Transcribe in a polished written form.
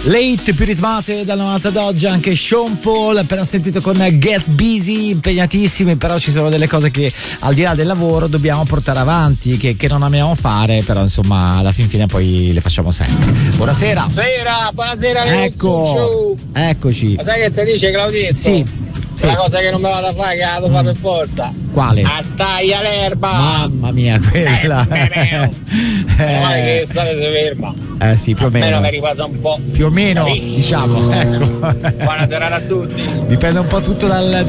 Late più ritmate dal 90 ad oggi, anche Sean Paul appena sentito con Get Busy, impegnatissimi, però ci sono delle cose che al di là del lavoro dobbiamo portare avanti, che non amiamo fare, però insomma alla fin fine poi le facciamo sempre. Buonasera. Buonasera. Eccoci. Ma sai che ti dice Claudetto? Sì. La cosa che non mi vado a fare, che la devo fare per forza. Quale? Attaglia l'erba. Mamma mia, quella. Male che state ferma. Sì, più o meno. Almeno mi riposa un po'. Più o meno, diciamo, ecco. Buona serata a tutti. Dipende un po' tutto dal